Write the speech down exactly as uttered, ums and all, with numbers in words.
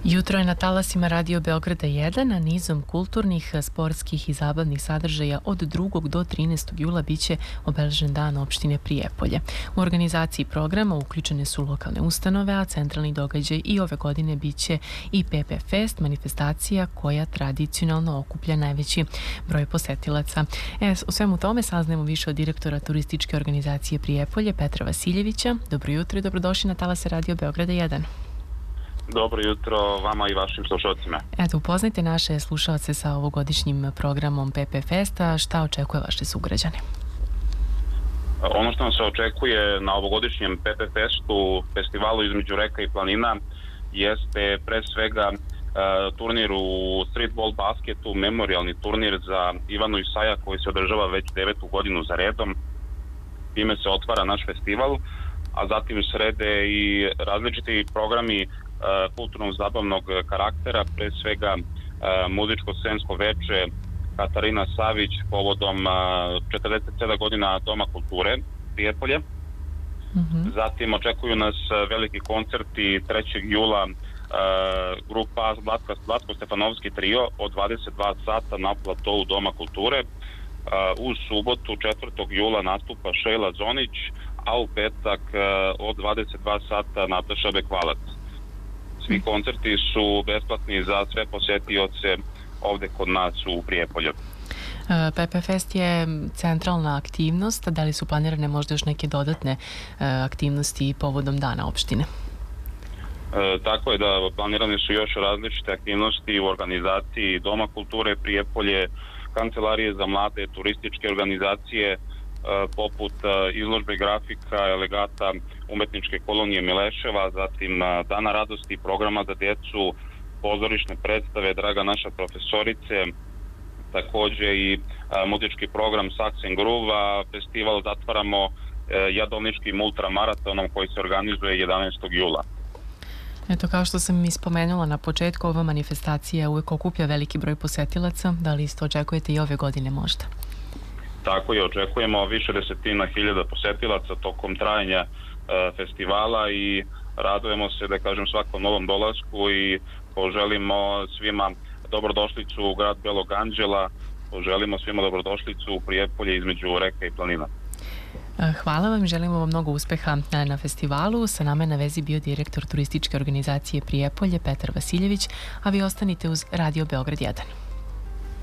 Jutro je na talasima Radio Beograda jedan, a nizom kulturnih, sportskih i zabavnih sadržaja od drugog do trinaestog jula biće obeležen dan opštine Prijepolje. U organizaciji programa uključene su lokalne ustanove, a centralni događaj i ove godine biće i P P Fest, manifestacija koja tradicionalno okuplja najveći broj posetilaca. E, o svemu tome saznajemo više od direktora turističke organizacije Prijepolje, Petra Vasiljevića. Dobro jutro i dobrodošli na talase Radio Beograda jedan. Dobro jutro vama i vašim slušalcima. Eto, upoznajte naše slušalce sa ovogodišnjim programom P P Festa. Šta očekuje vaše sugrađane? Ono što nam se očekuje na ovogodišnjem P P Festu, festivalu između reka i planina, jeste pre svega uh, turnir u streetball basketu, memorialni turnir za Ivanu Isaja koji se održava već devetu godinu za redom. Time se otvara naš festival, a zatim srede i različiti programi kulturnog zabavnog karaktera, pre svega muzičko-scensko veče Katarina Savić povodom četrdeset sedam godina Doma kulture Prijepolje. Mm-hmm. Zatim očekuju nas veliki koncerti trećeg jula grupa Zlatko-Stefanovski trio od dvadeset dva sata na platovu Doma kulture. U subotu četvrtog jula nastupa Šejla Zonić, a u petak od dvadeset dva sata Nataša Bekvalac. Svi koncerti su besplatni za sve posetioce ovde kod nas u Prijepolju. P P Fest je centralna aktivnost, da li su planirane možda još neke dodatne aktivnosti povodom dana opštine? E, tako je da planirane su još različite aktivnosti u organizaciji Doma kulture Prijepolje, Kancelarije za mlade, turističke organizacije, poput izložbe grafika, elegata umetničke kolonije Mileševa, zatim Dana radosti, programa za djecu, pozorišne predstave Draga naša profesorice, takođe i muzički program Sax and Groove, a festival zatvaramo Jadovničkim ultramaratonom koji se organizuje jedanaestog jula. Eto, kao što sam ispomenula na početku, ova manifestacija uvek okuplja veliki broj posetilaca. Da li isto očekujete i ove godine možda? Tako je, očekujemo više desetina hiljada posetilaca tokom trajanja e, festivala i radujemo se, da kažem, svakom novom dolasku i poželimo svima dobrodošlicu u grad Belog Anđela, poželimo svima dobrodošlicu u Prijepolje između reka i planina. Hvala vam, želimo vam mnogo uspeha na festivalu. Sa nama je na vezi bio direktor turističke organizacije Prijepolje, Petar Vasiljević, a vi ostanite uz Radio Beograd jedan.